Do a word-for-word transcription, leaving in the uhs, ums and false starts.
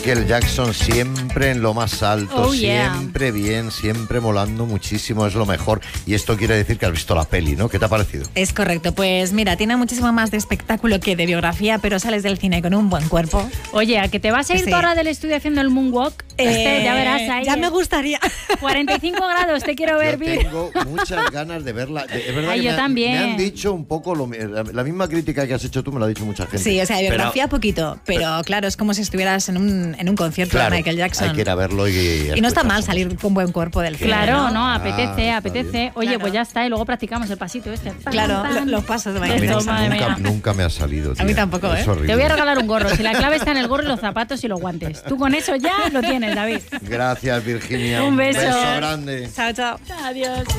Michael Jackson siempre en lo más alto, Oh, yeah. siempre bien, siempre molando muchísimo, es lo mejor. Y esto quiere decir que has visto la peli, ¿no? ¿Qué te ha parecido? Es correcto, pues mira, tiene muchísimo más de espectáculo que de biografía, pero sales del cine con un buen cuerpo. Oye, ¿a que te vas a ir Sí. tú ahora del estudio haciendo el moonwalk? Este, Eh, ya verás ahí. Ya me gustaría. cuarenta y cinco grados, te quiero ver, Yo Vir. tengo muchas ganas de verla. De- Es verdad Ay, que yo me, han- también. me han dicho un poco lo, mi- la, la misma crítica que has hecho tú, me lo ha dicho mucha gente. Sí, o sea, de Pero- biografía poquito, pero claro, es como si estuvieras en un, en un concierto Claro, de Michael Jackson. hay que ir a verlo y... Y no está mal escucharlo. salir con buen cuerpo del cine, Claro, ¿no? no, Ah, apetece, está apetece. bien. Oye, Claro. pues ya está, y luego practicamos el pasito este. Pam, Claro, pam. lo- los pasos de A mí Michael no- Jackson. Madre nunca, mía. nunca me ha salido, A mí tía. tampoco, Es ¿eh? horrible. Te voy a regalar un gorro. Si la clave está en el gorro y los zapatos y los guantes. Tú con eso ya lo tienes, David. Gracias, Virginia. Un beso. Un beso grande. Chao, chao. Adiós.